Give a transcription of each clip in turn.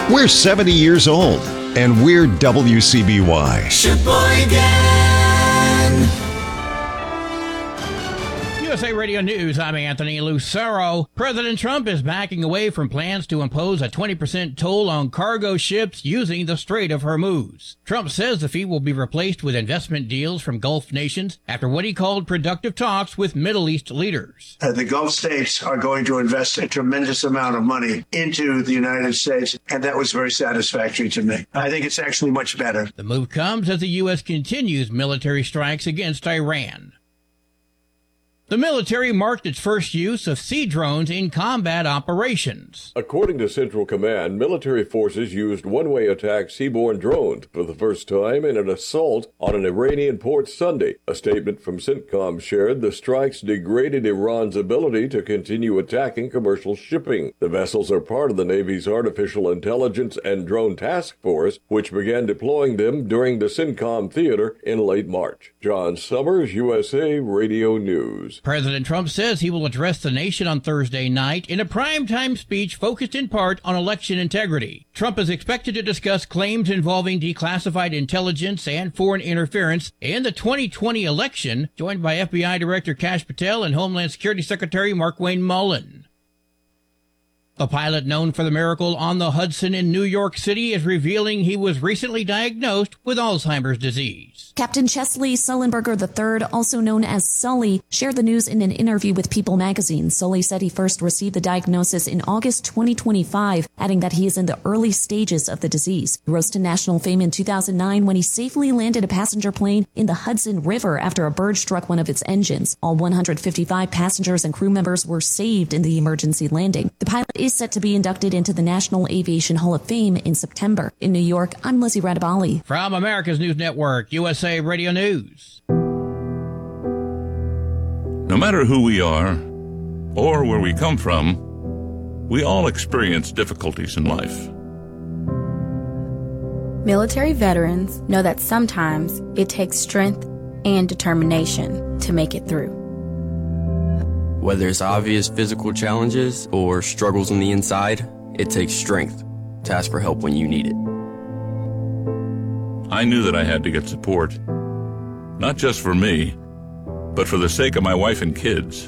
We're 70 years old, and we're WCBY. Sheboygan. USA Radio News, I'm Anthony Lucero. President Trump is backing away from plans to impose a 20% toll on cargo ships using the Strait of Hormuz. Trump says the fee will be replaced with investment deals from Gulf nations after what he called productive talks with Middle East leaders. The Gulf states are going to invest a tremendous amount of money into the United States, and that was very satisfactory to me. I think it's actually much better. The move comes as the U.S. continues military strikes against Iran. The military marked its first use of sea drones in combat operations. According to Central Command, military forces used one-way attack seaborne drones for the first time in an assault on an Iranian port Sunday. A statement from CENTCOM shared the strikes degraded Iran's ability to continue attacking commercial shipping. The vessels are part of the Navy's Artificial Intelligence and Drone Task Force, which began deploying them during the CENTCOM theater in late March. John Summers, USA Radio News. President Trump says he will address the nation on Thursday night in a primetime speech focused in part on election integrity. Trump is expected to discuss claims involving declassified intelligence and foreign interference in the 2020 election, joined by FBI Director Kash Patel and Homeland Security Secretary Markwayne Mullin. The pilot known for the miracle on the Hudson in New York City is revealing he was recently diagnosed with Alzheimer's disease. Captain Chesley Sullenberger III, also known as Sully, shared the news in an interview with People magazine. Sully said he first received the diagnosis in August 2025, adding that he is in the early stages of the disease. He rose to national fame in 2009 when he safely landed a passenger plane in the Hudson River after a bird struck one of its engines. All 155 passengers and crew members were saved in the emergency landing. The pilot is set to be inducted into the National Aviation Hall of Fame in September. In New York, I'm Lizzie Radabali. From America's News Network, USA Radio News. No matter who we are or where we come from, we all experience difficulties in life. Military veterans know that sometimes it takes strength and determination to make it through. Whether it's obvious physical challenges or struggles on the inside, it takes strength to ask for help when you need it. I knew that I had to get support, not just for me, but for the sake of my wife and kids.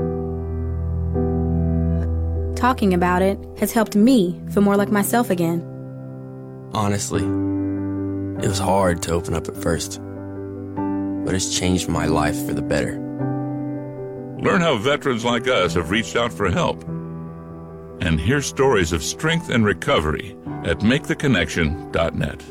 Talking about it has helped me feel more like myself again. Honestly, it was hard to open up at first, but it's changed my life for the better. Learn how veterans like us have reached out for help. And hear stories of strength and recovery at MakeTheConnection.net.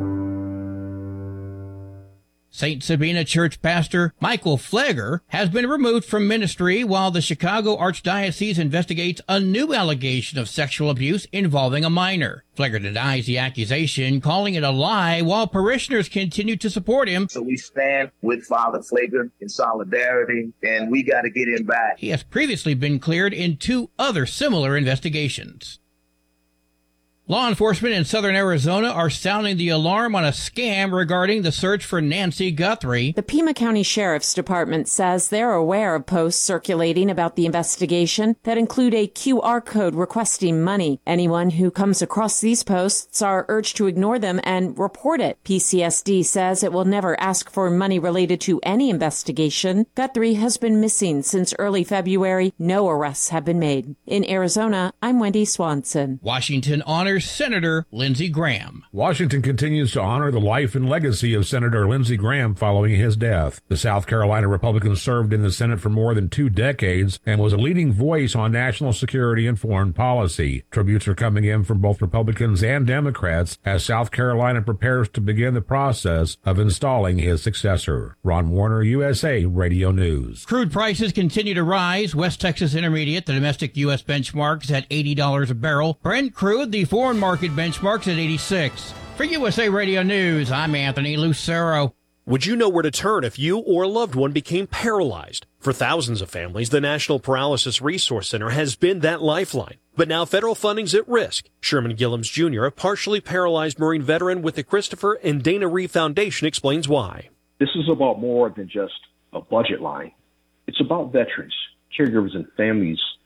St. Sabina Church pastor Michael Pfleger has been removed from ministry while the Chicago Archdiocese investigates a new allegation of sexual abuse involving a minor. Pfleger denies the accusation, calling it a lie, while parishioners continue to support him. So we stand with Father Pfleger in solidarity, and we got to get him back. He has previously been cleared in 2 other similar investigations. Law enforcement in southern Arizona are sounding the alarm on a scam regarding the search for Nancy Guthrie. The Pima County Sheriff's Department says they're aware of posts circulating about the investigation that include a QR code requesting money. Anyone who comes across these posts are urged to ignore them and report it. PCSD says it will never ask for money related to any investigation. Guthrie has been missing since early February. No arrests have been made. In Arizona, I'm Wendy Swanson. Washington honors Senator Lindsey Graham. Washington continues to honor the life and legacy of Senator Lindsey Graham following his death. The South Carolina Republican served in the Senate for more than 2 decades and was a leading voice on national security and foreign policy. Tributes are coming in from both Republicans and Democrats as South Carolina prepares to begin the process of installing his successor. Ron Warner, USA Radio News. Crude prices continue to rise. West Texas Intermediate, the domestic U.S. benchmark, is at $80 a barrel. Brent crude, the foreign market benchmarks, at 86. For USA Radio News, I'm Anthony Lucero. Would you know where to turn if you or a loved one became paralyzed? For thousands of families, the National Paralysis Resource Center has been that lifeline. But now federal funding's at risk. Sherman Gillums Jr., a partially paralyzed Marine veteran with the Christopher and Dana Reeve Foundation, explains why. This is about more than just a budget line. It's about veterans, caregivers, and families